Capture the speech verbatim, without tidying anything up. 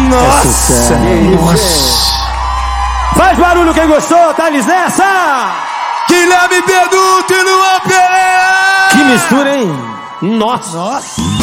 Nossa! Nossa! Faz barulho quem gostou, Thales nessa! Guilherme Benuto e Luan Pereira! Que mistura, hein? Nossa! Nossa!